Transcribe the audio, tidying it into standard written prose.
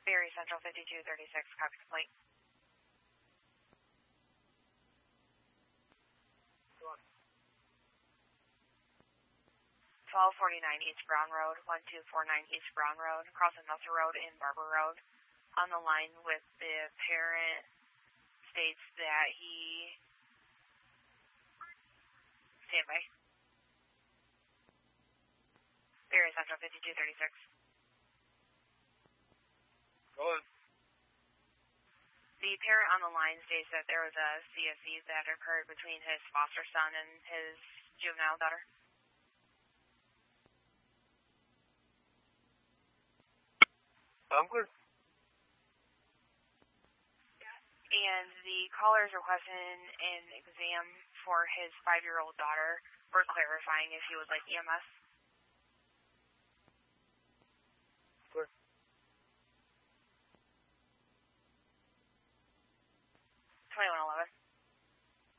Berry Central 5236, copy complaint. 1249 East Brown Road, 1249 East Brown Road, crossing Musser Road and Barber Road. On the line with the parent states that he... Stand by. Berry Central 5236. Go on. The parent on the line states that there was a CSE that occurred between his foster son and his juvenile daughter. I'm good. And the caller is requesting an exam for his 5-year-old daughter. We're clarifying if he would like EMS.